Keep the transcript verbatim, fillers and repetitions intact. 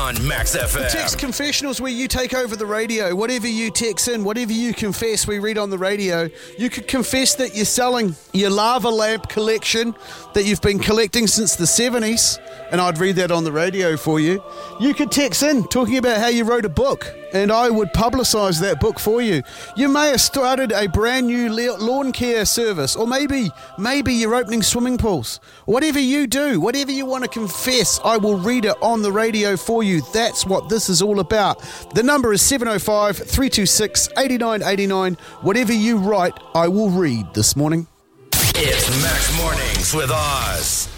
on Max F M. Text Confessionals, where you take over the radio. Whatever you text in, whatever you confess, we read on the radio. You could confess that you're selling your lava lamp collection that you've been collecting since the seventies, and I'd read that on the radio for you. You could text in talking about how you wrote a book, and I would publicise that book for you. You may have started a brand new lawn care service, or maybe maybe you're opening swimming pools. Whatever you do, whatever you want to confess, I will read it on the radio for you. That's what this is all about. The number is seven oh five, three two six, eight nine eight nine. Whatever you write, I will read this morning. It's Max Mornings with Oz.